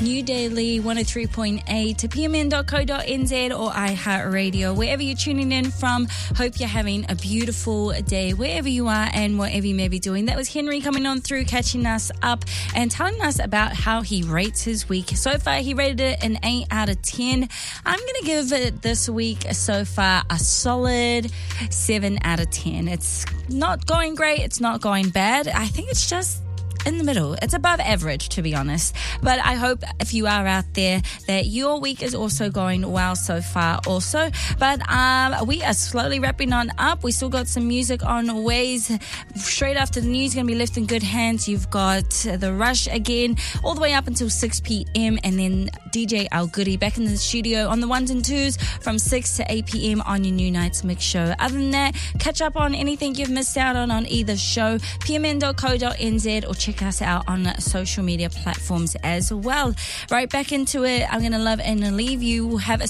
New Daily 103.8 to pmn.co.nz or iHeartRadio, wherever you're tuning in from. Hope you're having a beautiful day wherever you are and whatever you may be doing. That was Henry coming on through, catching us up and telling us about how he rates his week. So far, he rated it an 8 out of 10. I'm going to give it this week so far a solid 7 out of 10. It's not going great. It's not going bad. I think it's just in the middle. It's above average, to be honest. But I hope if you are out there that your week is also going well so far also. But we are slowly wrapping on up. We still got some music on ways. Straight after the news, going to be left in good hands. You've got The Rush again, all the way up until 6 p.m. And then DJ Al Goody back in the studio on the ones and twos from 6 to 8 p.m. on your New Nights Mix show. Other than that, catch up on anything you've missed out on either show, pmn.co.nz, or check us out on social media platforms as well. Right back into it. I'm going to love and leave you. Have a